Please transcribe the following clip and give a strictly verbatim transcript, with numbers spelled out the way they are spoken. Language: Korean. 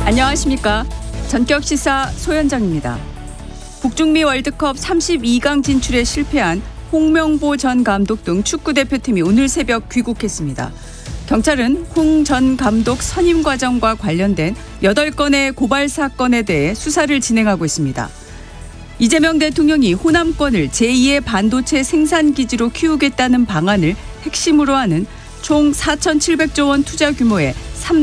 안녕하십니까. 전격시사 소현정입니다. 북중미 월드컵 삼십이 강 진출에 실패한 홍명보 전 감독 등 축구대표팀이 오늘 새벽 귀국했습니다. 경찰은 홍 전 감독 선임 과정과 관련된 여덟 건의 고발 사건에 대해 수사를 진행하고 있습니다. 이재명 대통령이 호남권을 제이의 반도체 생산기지로 키우겠다는 방안을 핵심으로 하는 총 사천칠백조 원 투자 규모의